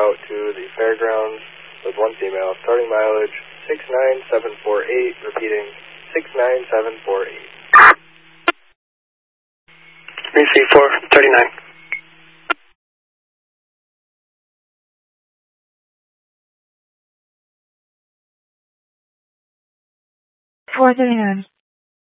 route to the fairgrounds with one female, starting mileage 69748, repeating 69748. Receive 439. For the end.